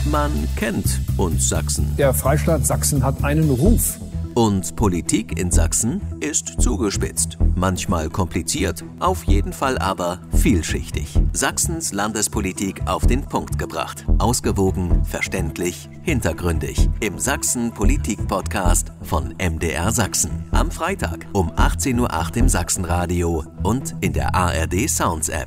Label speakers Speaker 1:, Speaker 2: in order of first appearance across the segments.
Speaker 1: Man kennt uns Sachsen.
Speaker 2: Der Freistaat Sachsen hat einen Ruf.
Speaker 1: Und Politik in Sachsen ist zugespitzt. Manchmal kompliziert, auf jeden Fall aber vielschichtig. Sachsens Landespolitik auf den Punkt gebracht. Ausgewogen, verständlich, hintergründig. Im Sachsen-Politik-Podcast von MDR Sachsen. Am Freitag um 18:08 Uhr im Sachsenradio und in der ARD Sounds App.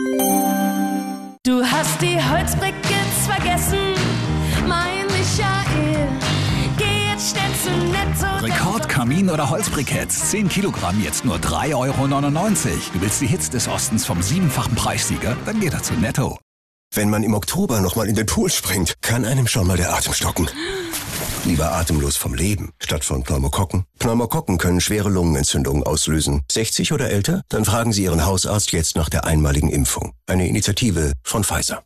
Speaker 3: Du hast die Holzbriketts vergessen, mein Michael. Geh jetzt schnell zu Netto.
Speaker 4: Rekordkamin oder Holzbriketts. 10 Kilogramm, jetzt nur 3,99 €. Du willst die Hits des Ostens vom 7-fachen Preissieger? Dann geh doch zu Netto.
Speaker 5: Wenn man im Oktober nochmal in den Pool springt, kann einem schon mal der Atem stocken. Lieber atemlos vom Leben, statt von Pneumokokken. Pneumokokken können schwere Lungenentzündungen auslösen. 60 oder älter? Dann fragen Sie Ihren Hausarzt jetzt nach der einmaligen Impfung. Eine Initiative von Pfizer.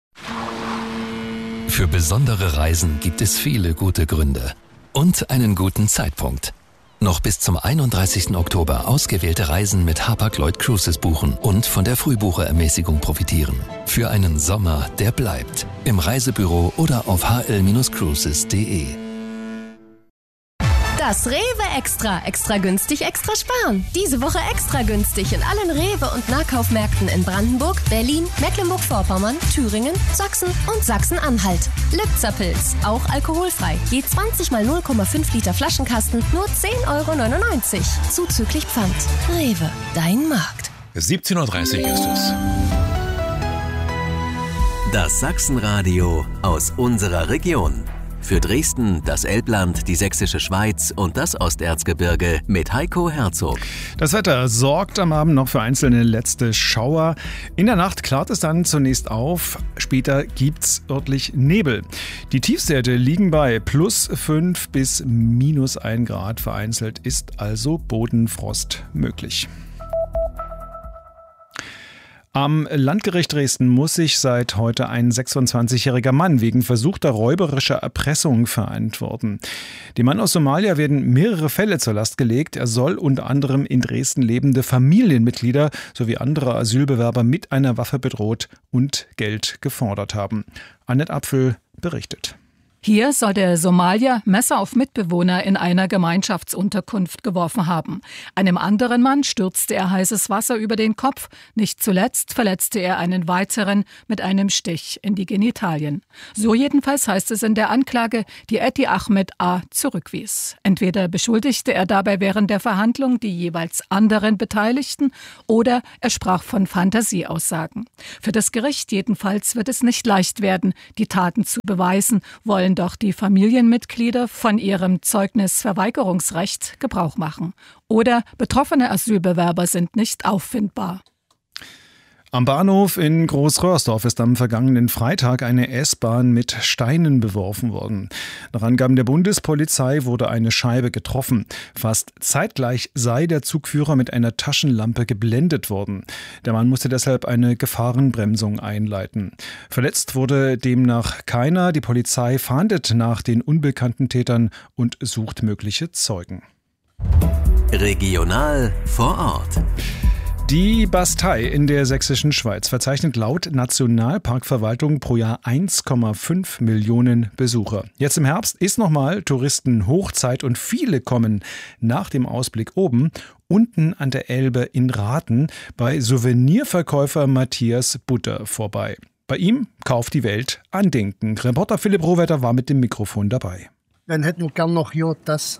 Speaker 6: Für besondere Reisen gibt es viele gute Gründe. Und einen guten Zeitpunkt. Noch bis zum 31. Oktober ausgewählte Reisen mit Hapag-Lloyd Cruises buchen und von der Frühbucherermäßigung profitieren. Für einen Sommer, der bleibt. Im Reisebüro oder auf hl-cruises.de.
Speaker 3: Das Rewe Extra. Extra günstig, extra sparen. Diese Woche extra günstig in allen Rewe- und Nahkaufmärkten in Brandenburg, Berlin, Mecklenburg-Vorpommern, Thüringen, Sachsen und Sachsen-Anhalt. Lübzer Pilz, auch alkoholfrei. Je 20 mal 0,5 Liter Flaschenkasten, nur 10,99 €. Zuzüglich Pfand. Rewe, dein Markt.
Speaker 7: 17:30 Uhr ist es.
Speaker 1: Das Sachsenradio aus unserer Region. Für Dresden, das Elbland, die Sächsische Schweiz und das Osterzgebirge mit Heiko Herzog.
Speaker 8: Das Wetter sorgt am Abend noch für einzelne letzte Schauer. In der Nacht klart es dann zunächst auf. Später gibt's örtlich Nebel. Die Tiefstwerte liegen bei +5 bis -1 Grad. Vereinzelt ist also Bodenfrost möglich. Am Landgericht Dresden muss sich seit heute ein 26-jähriger Mann wegen versuchter räuberischer Erpressung verantworten. Dem Mann aus Somalia werden mehrere Fälle zur Last gelegt. Er soll unter anderem in Dresden lebende Familienmitglieder sowie andere Asylbewerber mit einer Waffe bedroht und Geld gefordert haben. Annette Apfel berichtet.
Speaker 9: Hier soll der Somalier Messer auf Mitbewohner in einer Gemeinschaftsunterkunft geworfen haben. Einem anderen Mann stürzte er heißes Wasser über den Kopf. Nicht zuletzt verletzte er einen weiteren mit einem Stich in die Genitalien. So jedenfalls heißt es in der Anklage, die Eti Ahmed A. zurückwies. Entweder beschuldigte er dabei während der Verhandlung die jeweils anderen Beteiligten oder er sprach von Fantasieaussagen. Für das Gericht jedenfalls wird es nicht leicht werden, die Taten zu beweisen, wollen doch die Familienmitglieder von ihrem Zeugnisverweigerungsrecht Gebrauch machen. Oder betroffene Asylbewerber sind nicht auffindbar.
Speaker 8: Am Bahnhof in Großröhrsdorf ist am vergangenen Freitag eine S-Bahn mit Steinen beworfen worden. Nach Angaben der Bundespolizei wurde eine Scheibe getroffen. Fast zeitgleich sei der Zugführer mit einer Taschenlampe geblendet worden. Der Mann musste deshalb eine Gefahrenbremsung einleiten. Verletzt wurde demnach keiner. Die Polizei fahndet nach den unbekannten Tätern und sucht mögliche Zeugen.
Speaker 1: Regional vor Ort.
Speaker 8: Die Bastei in der sächsischen Schweiz verzeichnet laut Nationalparkverwaltung pro Jahr 1,5 Millionen Besucher. Jetzt im Herbst ist nochmal Touristenhochzeit und viele kommen nach dem Ausblick oben unten an der Elbe in Rathen bei Souvenirverkäufer Matthias Butter vorbei. Bei ihm kauft die Welt Andenken. Reporter Philipp Rohwetter war mit dem Mikrofon dabei.
Speaker 10: Dann hätten wir gern noch hier das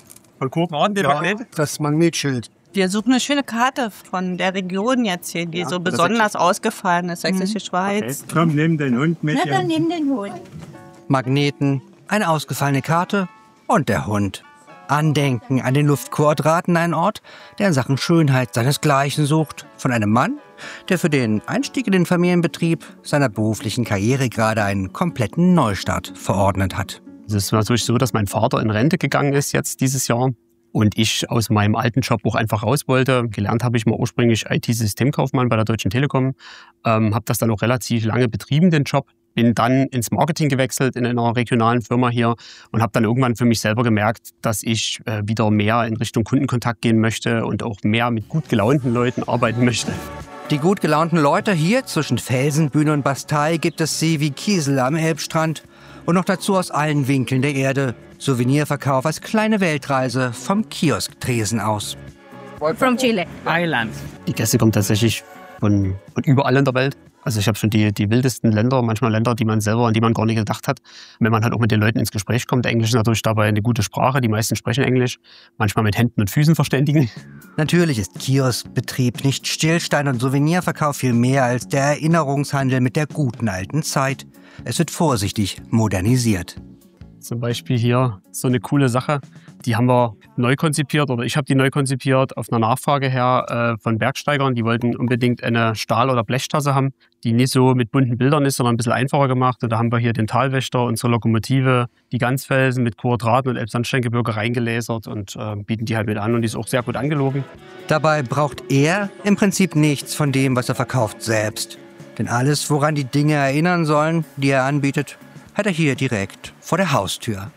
Speaker 10: Magnetschild.
Speaker 11: Wir suchen eine schöne Karte von der Region jetzt hier, die so besonders ausgefallen ist, Sächsische Schweiz.
Speaker 10: Okay. Komm, nimm den Hund mit.
Speaker 11: Na, dann nimm den Hund.
Speaker 12: Magneten, eine ausgefallene Karte und der Hund. Andenken an den Luftkurortraten, ein Ort, der in Sachen Schönheit seinesgleichen sucht. Von einem Mann, der für den Einstieg in den Familienbetrieb seiner beruflichen Karriere gerade einen kompletten Neustart verordnet hat.
Speaker 13: Es ist natürlich so, dass mein Vater in Rente gegangen ist jetzt dieses Jahr. Und ich aus meinem alten Job auch einfach raus wollte. Gelernt habe ich mal ursprünglich IT-Systemkaufmann bei der Deutschen Telekom. Habe das dann auch relativ lange betrieben, den Job. Bin dann ins Marketing gewechselt in einer regionalen Firma hier und habe dann irgendwann für mich selber gemerkt, dass ich wieder mehr in Richtung Kundenkontakt gehen möchte und auch mehr mit gut gelaunten Leuten arbeiten möchte.
Speaker 12: Die gut gelaunten Leute hier zwischen Felsenbühne und Bastei gibt es sie wie Kiesel am Elbstrand. Und noch dazu aus allen Winkeln der Erde. Souvenirverkauf als kleine Weltreise vom Kiosktresen aus.
Speaker 14: From Chile.
Speaker 13: Island. Die Gäste kommen tatsächlich von überall in der Welt. Also ich habe schon die wildesten Länder, manchmal Länder, an die man gar nicht gedacht hat. Wenn man halt auch mit den Leuten ins Gespräch kommt, Englisch ist natürlich dabei eine gute Sprache, die meisten sprechen Englisch, manchmal mit Händen und Füßen verständigen.
Speaker 12: Natürlich ist Kioskbetrieb nicht Stillstand und Souvenirverkauf viel mehr als der Erinnerungshandel mit der guten alten Zeit. Es wird vorsichtig modernisiert.
Speaker 13: Zum Beispiel hier so eine coole Sache, die haben wir neu konzipiert oder ich habe die neu konzipiert auf einer Nachfrage her von Bergsteigern. Die wollten unbedingt eine Stahl- oder Blechtasse haben, die nicht so mit bunten Bildern ist, sondern ein bisschen einfacher gemacht. Und da haben wir hier den Talwächter, unsere Lokomotive, die Ganzfelsen mit Quadraten und Elbsandsteingebirge reingelasert und bieten die halt mit an und die ist auch sehr gut angelogen.
Speaker 12: Dabei braucht er im Prinzip nichts von dem, was er verkauft, selbst. Denn alles, woran die Dinge erinnern sollen, die er anbietet, hat er hier direkt vor der Haustür.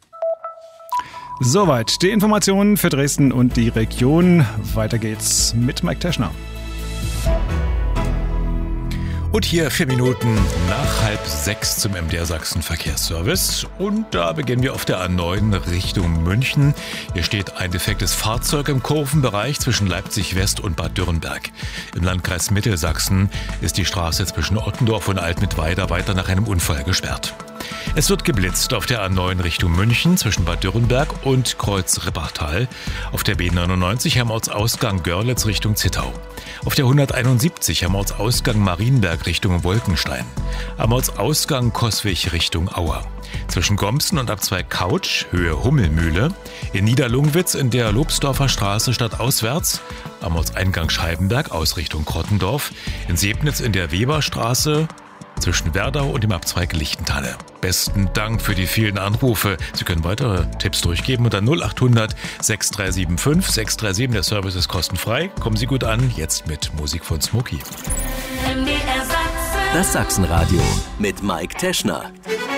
Speaker 8: Soweit die Informationen für Dresden und die Region. Weiter geht's mit Mike Teschner.
Speaker 7: Und hier 4 Minuten nach 5:30 zum MDR Sachsen Verkehrsservice. Und da beginnen wir auf der A9 Richtung München. Hier steht ein defektes Fahrzeug im Kurvenbereich zwischen Leipzig West und Bad Dürrenberg. Im Landkreis Mittelsachsen ist die Straße zwischen Ottendorf und Altmittweida weiter nach einem Unfall gesperrt. Es wird geblitzt auf der A9 Richtung München zwischen Bad Dürrenberg und Kreuz Rippachtal. Auf der B99 Hermortsausgang Görlitz Richtung Zittau. Auf der 171 Hermortsausgang Marienberg Richtung Wolkenstein. Hermortsausgang Coswig Richtung Auer. Zwischen Gomsen und Abzweig Couch, Höhe Hummelmühle. In Niederlungwitz in der Lobsdorfer Straße stadtauswärts. Hermortseingang Scheibenberg Ausrichtung Krottendorf. In Sebnitz in der Weberstraße zwischen Werdau und dem Abzweig Lichtenthalle. Besten Dank für die vielen Anrufe. Sie können weitere Tipps durchgeben unter 0800 6375 637. Der Service ist kostenfrei. Kommen Sie gut an. Jetzt mit Musik von Smokey.
Speaker 1: Das Sachsenradio mit Mike Teschner.